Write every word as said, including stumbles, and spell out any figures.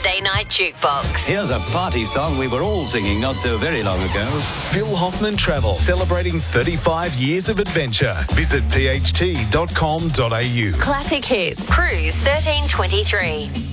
Saturday Night Jukebox. Here's a party song we were all singing not so very long ago. Phil Hoffman Travel, celebrating thirty-five years of adventure. Visit p h t dot com dot a u. Classic Hits. Cruise thirteen twenty-three.